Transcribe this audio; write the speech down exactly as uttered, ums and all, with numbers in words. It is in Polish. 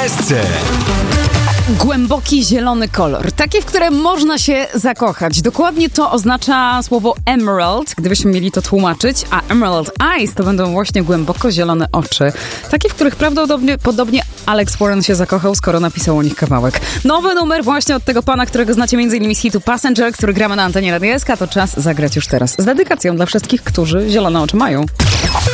dwudziestce. Głęboki zielony kolor, taki, w którym można się zakochać. Dokładnie to oznacza słowo emerald, gdybyśmy mieli to tłumaczyć, a emerald eyes to będą właśnie głęboko zielone oczy. Takie, w których prawdopodobnie podobnie Alex Warren się zakochał, skoro napisał o nich kawałek. Nowy numer właśnie od tego pana, którego znacie m.in. z hitu Passenger, który gramy na antenie Radia S K. To czas zagrać już teraz z dedykacją dla wszystkich, którzy zielone oczy mają.